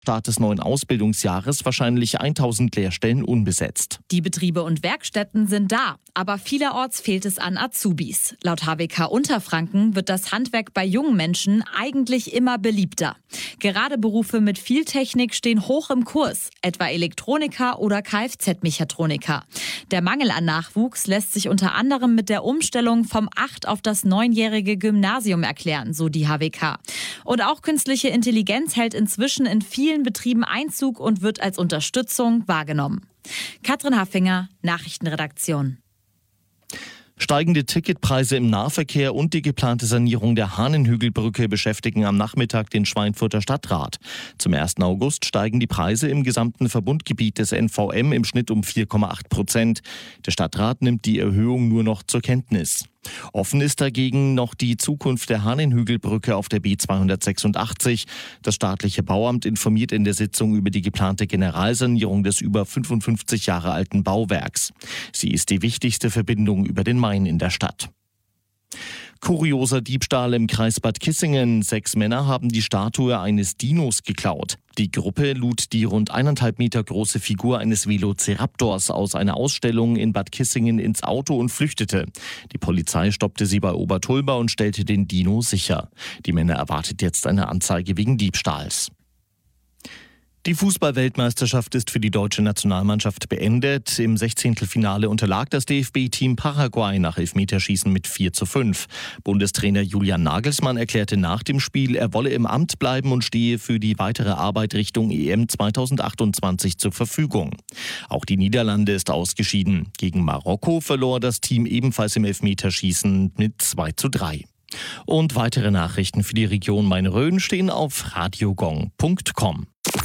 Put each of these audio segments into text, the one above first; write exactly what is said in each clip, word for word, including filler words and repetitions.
Start des neuen Ausbildungsjahres wahrscheinlich tausend Lehrstellen unbesetzt. Die Betriebe und Werkstätten sind da, aber vielerorts fehlt es an Azubis. Laut H W K Unterfranken wird das Handwerk bei jungen Menschen eigentlich immer beliebter. Gerade Berufe mit viel Technik stehen hoch im Kurs, etwa Elektroniker oder Kfz-Mechatroniker. Der Mangel an Nachwuchs lässt sich unter anderem mit der Umstellung vom acht- auf das neunjährige Gymnasium erklären, so die H W K. Und auch künstliche Intelligenz hält inzwischen in vielen Betrieben Einzug und wird als Unterstützung wahrgenommen. Katrin Haffinger, Nachrichtenredaktion. Steigende Ticketpreise im Nahverkehr und die geplante Sanierung der Hahnenhügelbrücke beschäftigen am Nachmittag den Schweinfurter Stadtrat. Zum ersten August steigen die Preise im gesamten Verbundgebiet des N V M im Schnitt um vier Komma acht Prozent. Der Stadtrat nimmt die Erhöhung nur noch zur Kenntnis. Offen ist dagegen noch die Zukunft der Hahnenhügelbrücke auf der B zweihundertsechsundachtzig. Das staatliche Bauamt informiert in der Sitzung über die geplante Generalsanierung des über fünfundfünfzig Jahre alten Bauwerks. Sie ist die wichtigste Verbindung über den Main in der Stadt. Kurioser Diebstahl im Kreis Bad Kissingen. Sechs Männer haben die Statue eines Dinos geklaut. Die Gruppe lud die rund eineinhalb Meter große Figur eines Velociraptors aus einer Ausstellung in Bad Kissingen ins Auto und flüchtete. Die Polizei stoppte sie bei Obertulba und stellte den Dino sicher. Die Männer erwartet jetzt eine Anzeige wegen Diebstahls. Die Fußball-Weltmeisterschaft ist für die deutsche Nationalmannschaft beendet. Im Sechzehntelfinale unterlag das D F B-Team Paraguay nach Elfmeterschießen mit vier zu fünf. Bundestrainer Julian Nagelsmann erklärte nach dem Spiel, er wolle im Amt bleiben und stehe für die weitere Arbeit Richtung E M zweitausendachtundzwanzig zur Verfügung. Auch die Niederlande ist ausgeschieden. Gegen Marokko verlor das Team ebenfalls im Elfmeterschießen mit zwei zu drei. Und weitere Nachrichten für die Region Main-Rhön stehen auf radiogong punkt com.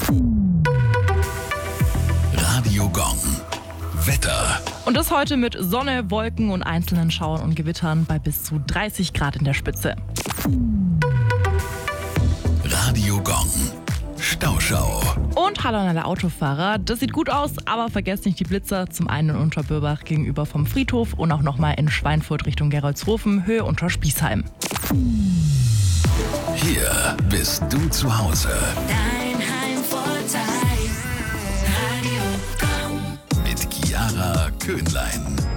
Radio Gong. Wetter. Und das heute mit Sonne, Wolken und einzelnen Schauern und Gewittern bei bis zu dreißig Grad in der Spitze. Radio Gong. Stauschau. Und hallo an alle Autofahrer. Das sieht gut aus, aber vergesst nicht die Blitzer. Zum einen in Unterbürbach gegenüber vom Friedhof und auch nochmal in Schweinfurt Richtung Geroldshofen, Höhe unter Spießheim. Hier bist du zu Hause. Dein Heimvorteil. Radio Gong. Mit Chiara Köhnlein.